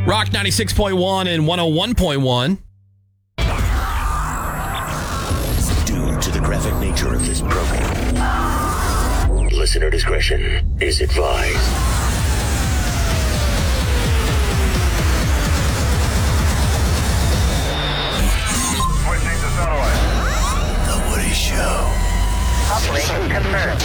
Rock 96.1 and 101.1. Due to the graphic nature of this program, listener discretion is advised. Switching to satellite. The Woody Show. Operation confirmed.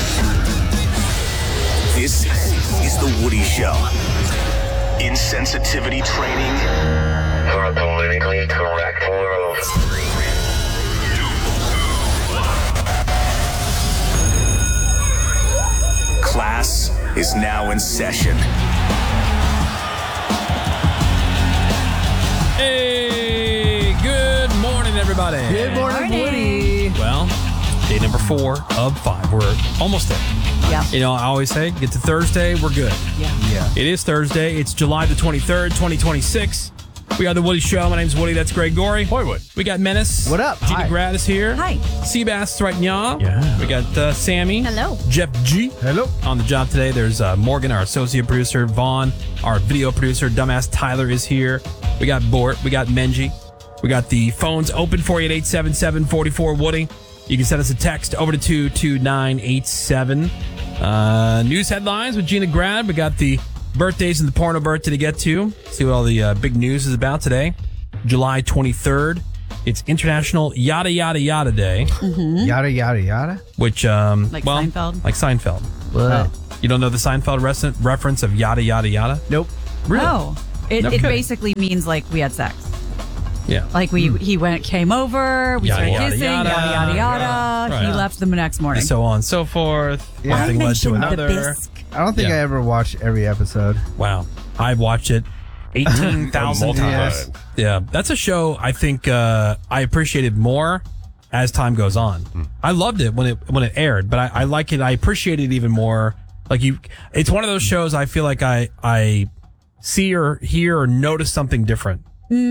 This is The Woody Show. Insensitivity training For a politically correct world. class is now in session. Hey, good morning, everybody. Good morning, Woody. Well, day number 4 of 5. We're almost there. Yeah. You know, I always say, get to Thursday, we're good. Yeah. It is Thursday. It's July the 23rd, 2026. We are The Woody Show. My name's Woody. That's Greg Gorey. Wood. We got Menace. What up? Gina Hi. Grad is here. Hi. Seabass is right now. Yeah. We got Sammy. Hello. Jeff G. Hello. On the job today. There's Morgan, our associate producer. Vaughn, our video producer. Dumbass Tyler is here. We got Bort. We got Menji. We got the phones open for you at 877-44-WOODY. You can send us a text over to 22987. News headlines with Gina Grad. We got the birthdays and the porno birthday to get to. See what all the big news is about today. July 23rd. It's International Yada Yada Yada Day, Yada, yada, yada. which, Like Seinfeld? Like Seinfeld. What? You don't know the Seinfeld reference of yada yada yada? Nope. Really? Oh. It Okay. basically means like we had sex. Yeah. Like he came over, we Yada, started yada, kissing, yada. yada yada yada. Right. He left them the next morning. So on and so forth. Yeah. One I thing led to mentioned the another. bisque. I don't think Yeah. I ever watched every episode. Wow. I've watched it 18,000 Multiple times. times. Yeah. That's a show I think I appreciated more as time goes on. I loved it when it aired, but I like it. I appreciate it even more. Like it's one of those shows I feel like I see or hear or notice something different.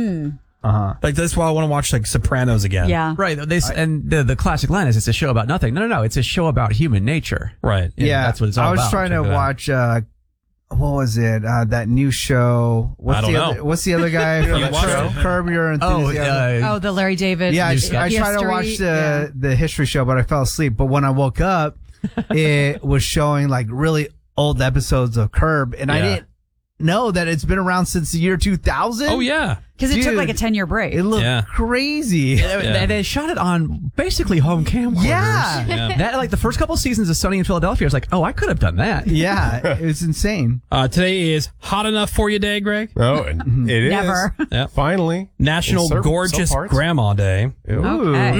Like that's why I want to watch like Sopranos again. Yeah. Right. And the classic line is it's a show about nothing. No. It's a show about human nature. Right. Yeah. that's what it's all I was about. trying to Check it out. watch, what was it? That new show. I don't know. What's the other guy from You watched it? Curb Your Enthusiasm? Oh, the Larry David. Yeah, I tried to history. watch the history show, but I fell asleep. But when I woke up, it was showing like really old episodes of Curb, and I Yeah. didn't know that it's been around since the year 2000. Oh yeah. Because it took Dude. like a 10-year break. It looked Yeah. crazy. Yeah. They shot it on basically home camcorders. Yeah. Yeah. That like the first couple seasons of Sunny in Philadelphia, I was like, oh, I could have done that. Yeah, it was insane. Today is Hot Enough for You Day, Greg. Oh, and it is. Never. Yeah. Finally. National In some Gorgeous parts. Grandma Day. Ew. Okay.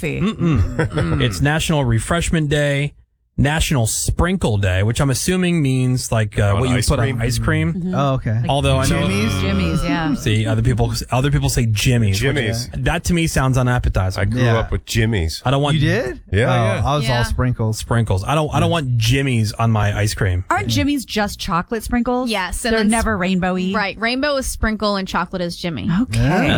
Gilfy. It's National Refreshment Day. National Sprinkle Day, which I'm assuming means like what you ice put cream? on ice cream. Oh, okay. Although I know, Jimmy's? Jimmy's, yeah. see other people say Jimmy's. Jimmy's. That to me sounds unappetizing. I grew Yeah. up with Jimmy's. I don't want You did? Yeah, Oh, yeah. I was Yeah. all sprinkles. sprinkles. I don't want Jimmy's on my ice cream. Aren't Jimmy's just chocolate sprinkles? Yes, and They're then never rainbowy. Right. Rainbow is sprinkle and chocolate is Jimmy. Okay.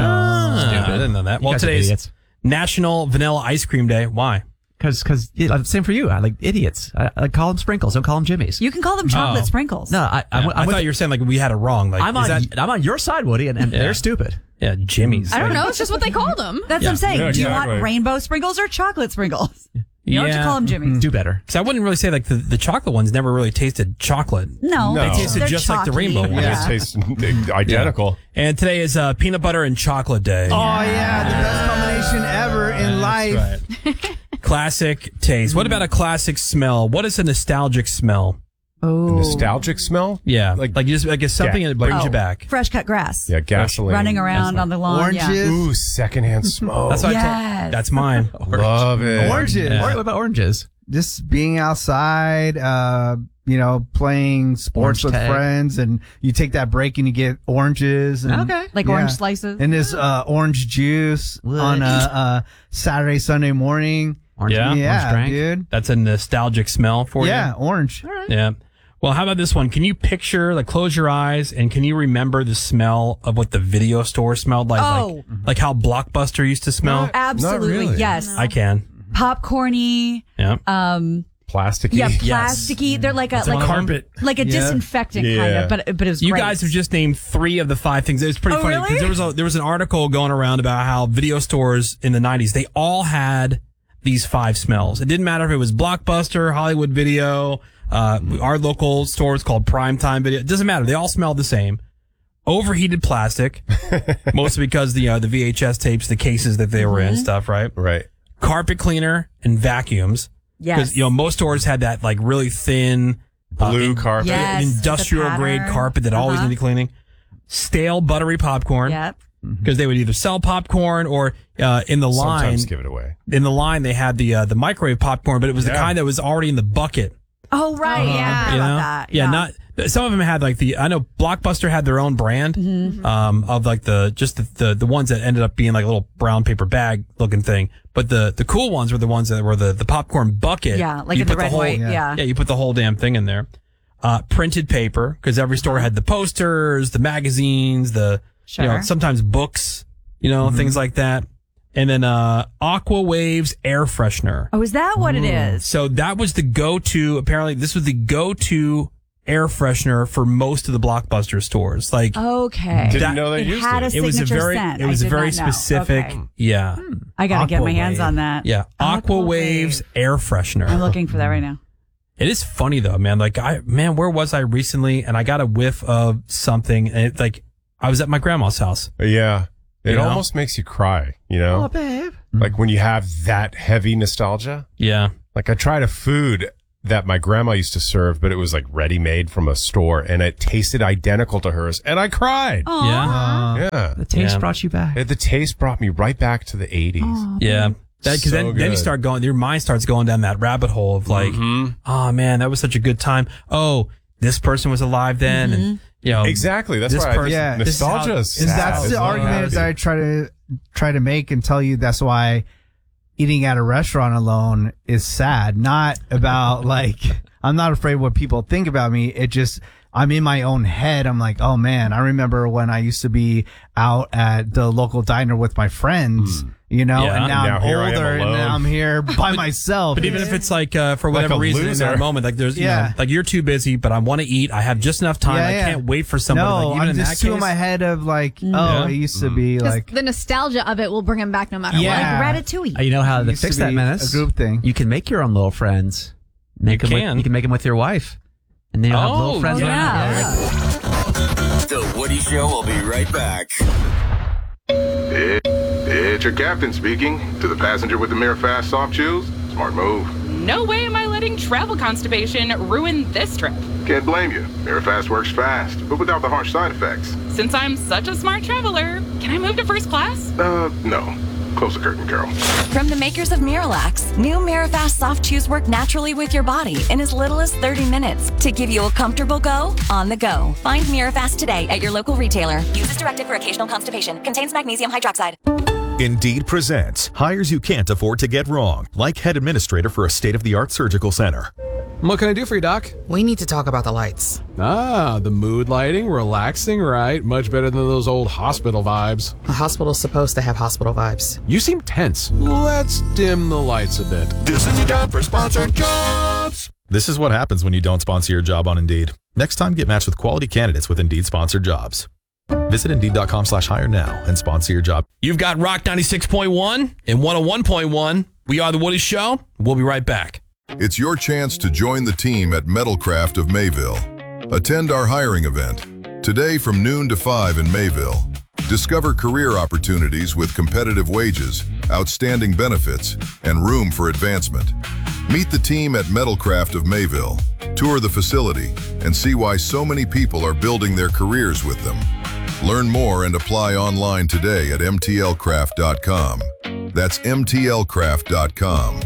I didn't know that. You Well, guys are today's idiots. National Vanilla Ice Cream Day. Why? Because same for you. I like idiots. I call them sprinkles. Don't call them Jimmies. You can call them chocolate Oh. sprinkles. No, I thought you were saying like we had it wrong. Like I'm is on. that, I'm on your side, Woody, and Yeah. they're stupid. yeah, Jimmy's. I don't know. It's just what they called them. That's Yeah. what I'm saying. Yeah, Do you exactly. want rainbow sprinkles or chocolate sprinkles? You don't have to call them Jimmy's. Do better. Because I wouldn't really say like the chocolate ones never really tasted chocolate. No, No. They tasted they're just like the chalky. rainbow ones. Yeah. It tastes identical. And today is Peanut Butter and Chocolate Day. Oh, yeah, the best combination ever in life. That's right. Classic taste. What about a classic smell? What is a nostalgic smell? Oh. Nostalgic smell? Yeah, like you just like it's something Yeah, that brings Oh. you back. Fresh cut grass. Yeah, gasoline. Running around on the lawn. Oranges. Yeah. Ooh, secondhand smoke. That's what Yes. that's mine. Love it. Oranges. Yeah. What about oranges? Just being outside, playing sports Orange with tag. friends, and you take that break and you get oranges. And, Okay. Like orange slices. And this orange juice What? on a Saturday, Sunday morning. Orange, Yeah. orange Yeah, drink. dude. That's a nostalgic smell for Yeah, you. orange. Yeah. Well, how about this one? Can you picture, like, close your eyes and can you remember the smell of what the video store smelled like? Oh. Like how Blockbuster used to smell? Absolutely. really. Yes. I can. Popcorny. Yeah. plasticky. Yeah, Yes. plasticky. They're like a That's one of them. like a disinfectant kind Yeah. of, but it was You great. guys have just named 3 of the 5 things. It was pretty Oh, funny really? because there was an article going around about how video stores in the 90s, they all had these 5 smells. It didn't matter if it was Blockbuster, Hollywood Video, our local store was called Primetime Video. It doesn't matter. They all smelled the same. Overheated plastic, mostly because the VHS tapes, the cases that they were in, stuff, right? Right. Carpet cleaner and vacuums. Yes. Because, most stores had that like really thin Blue carpet. Yes. industrial the grade pattern. carpet that always needed cleaning. Stale buttery popcorn. Yep. Because they would either sell popcorn or in the line. Sometimes give it away. In the line, they had the microwave popcorn, but it was the Yeah. kind that was already in the bucket. Oh, right. Yeah. I forgot about that. Yeah, not some of them had like I know Blockbuster had their own brand of like the ones that ended up being like a little brown paper bag looking thing. But the cool ones were the ones that were the popcorn bucket. Yeah, like You in the put red, whole, white. Yeah. Yeah, you put the whole damn thing in there. Printed paper, because every store had the posters, the magazines, Sure. sometimes books, things like that. And then Aqua Waves air freshener. Oh, is that what it is? So that was the go-to. Apparently, this was the go-to air freshener for most of the Blockbuster stores. Like, Okay. Didn't know they it used had it. a it was a signature very, scent. it was I a did very not know. specific. Okay. Yeah, I got to get my Aqua hands Wave. on that. yeah. Aqua Waves air freshener. I'm looking for that right now. It is funny though, man. Like, where was I recently? And I got a whiff of something, and it's like I was at my grandma's house. Yeah. It You know? almost makes you cry, babe. Like when you have that heavy nostalgia. Yeah. Like I tried a food that my grandma used to serve, but it was like ready made from a store and it tasted identical to hers and I cried. Yeah. Yeah. The taste Yeah. brought you back. The taste brought me right back to the 80s. Yeah. Because So then you good. start going, your mind starts going down that rabbit hole of like, oh man, that was such a good time. Oh, this person was alive then. And, Exactly. That's This why person- Yeah. this is how- nostalgia is And sad. that's It's the not argument happy. that I try to make and tell you. That's why eating at a restaurant alone is sad. Not about like I'm not afraid what people think about me. It just I'm in my own head. I'm like, oh man, I remember when I used to be out at the local diner with my friends, Yeah. and now Now I'm here I am older and alone. now I'm here by myself. But even if it's like, for whatever a reason in loser. that moment, like there's, Yeah. like you're too busy, but I want to eat. I have just enough time. Yeah, I yeah. can't wait for somebody. no, like, even I'm in just that too in case, my head of like, Yeah. it used to be 'Cause like the nostalgia of it will bring him back no matter Yeah. Like Ratatouille. You know how to used to fix that be menace? a group thing. You can make your own little friends. Make You them can. you can make them with your wife. And then you'll have Oh, little friends. yeah. The Woody Show will be right back. It's your captain speaking. To the passenger with the Mirror Fast soft chews, smart move. No way am I letting travel constipation ruin this trip. Can't blame you. Mirror Fast works fast, but without the harsh side effects. Since I'm such a smart traveler, can I move to first class? No. Close the curtain, Carol. From the makers of Miralax, new Mirafast soft chews work naturally with your body in as little as 30 minutes to give you a comfortable go on the go. Find Mirafast today at your local retailer. Use as directed for occasional constipation. Contains magnesium hydroxide. Indeed presents hires you can't afford to get wrong, like head administrator for a state-of-the-art surgical center. What can I do for you, Doc? We need to talk about the lights. Ah, the mood lighting, relaxing, right? Much better than those old hospital vibes. A hospital's supposed to have hospital vibes. You seem tense. Let's dim the lights a bit. This is your time for sponsored jobs. This is what happens when you don't sponsor your job on Indeed. Next time, get matched with quality candidates with Indeed sponsored jobs. Visit Indeed.com/hire now and sponsor your job. You've got Rock 96.1 and 101.1. We are The Woody Show. We'll be right back. It's your chance to join the team at Metalcraft of Mayville. Attend our hiring event today from noon to 5 in Mayville. Discover career opportunities with competitive wages, outstanding benefits, and room for advancement. Meet the team at Metalcraft of Mayville, tour the facility, and see why so many people are building their careers with them. Learn more and apply online today at mtlcraft.com. That's mtlcraft.com.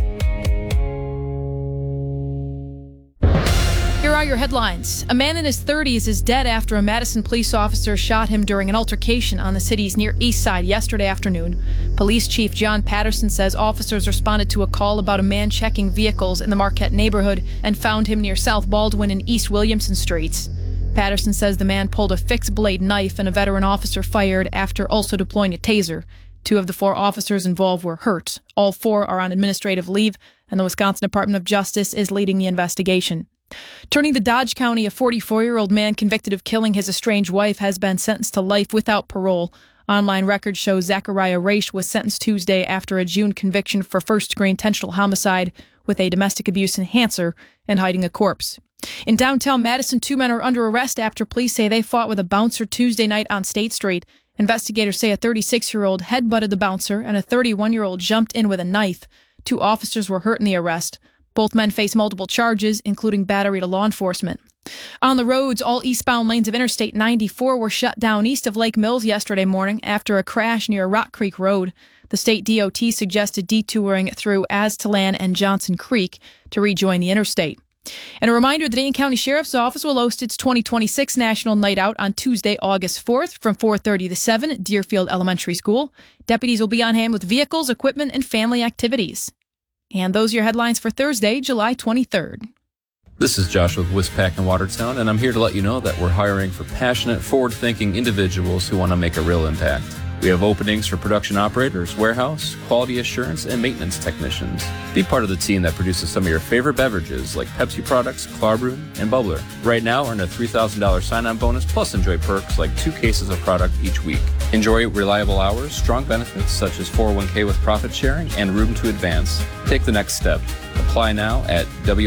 Here are your headlines. A man in his 30s is dead after a Madison police officer shot him during an altercation on the city's Near East Side yesterday afternoon. Police Chief John Patterson says officers responded to a call about a man checking vehicles in the Marquette neighborhood and found him near South Baldwin and East Williamson Streets. Patterson says the man pulled a fixed blade knife and a veteran officer fired after also deploying a taser. 2 of the 4 officers involved were hurt. All 4 are on administrative leave. and the Wisconsin Department of Justice is leading the investigation. Turning to Dodge County, a 44-year-old man convicted of killing his estranged wife has been sentenced to life without parole. Online records show Zachariah Raish was sentenced Tuesday after a June conviction for first-degree intentional homicide with a domestic abuse enhancer and hiding a corpse. In downtown Madison, 2 men are under arrest after police say they fought with a bouncer Tuesday night on State Street. Investigators say a 36-year-old headbutted the bouncer and a 31-year-old jumped in with a knife. 2 officers were hurt in the arrest. Both men face multiple charges, including battery to law enforcement. On the roads, all eastbound lanes of Interstate 94 were shut down east of Lake Mills yesterday morning after a crash near Rock Creek Road. The state DOT suggested detouring through Aztalan and Johnson Creek to rejoin the interstate. And a reminder, the Dane County Sheriff's Office will host its 2026 National Night Out on Tuesday, August 4th from 4:30 to 7 at Deerfield Elementary School. Deputies will be on hand with vehicles, equipment, and family activities. And those are your headlines for Thursday, July 23rd. This is Josh with Wispack in Watertown, and I'm here to let you know that we're hiring for passionate, forward-thinking individuals who want to make a real impact. We have openings for production operators, warehouse, quality assurance, and maintenance technicians. Be part of the team that produces some of your favorite beverages like Pepsi products, Clarbrew, and Bubbler. Right now, earn a $3,000 sign-on bonus plus enjoy perks like 2 cases of product each week. Enjoy reliable hours, strong benefits such as 401k with profit sharing, and room to advance. Take the next step. Apply now at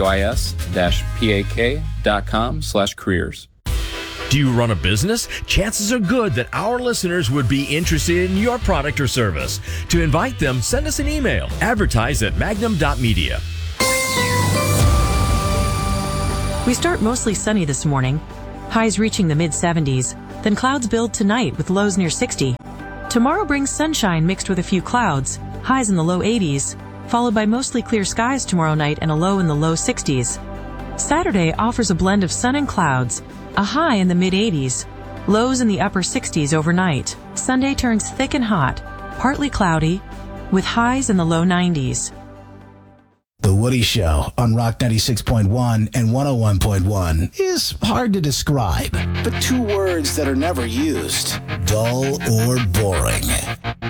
wis-pak.com/careers. Do you run a business? Chances are good that our listeners would be interested in your product or service. To invite them, send us an email. Advertise at magnum.media. We start mostly sunny this morning. Highs reaching the mid-70s. Then clouds build tonight with lows near 60. Tomorrow brings sunshine mixed with a few clouds. Highs in the low 80s. Followed by mostly clear skies tomorrow night and a low in the low 60s. Saturday offers a blend of sun and clouds. A high in the mid-80s, lows in the upper 60s overnight. Sunday turns thick and hot, partly cloudy, with highs in the low 90s. The Woody Show on Rock 96.1 and 101.1 is hard to describe, but 2 words that are never used: dull or boring.